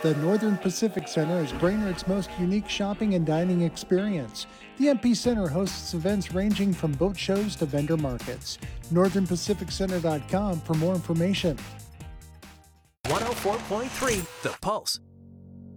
The Northern Pacific Center is Brainerd's most unique shopping and dining experience. The MP Center hosts events ranging from boat shows to vendor markets. NorthernPacificCenter.com for more information. 104.3 The Pulse.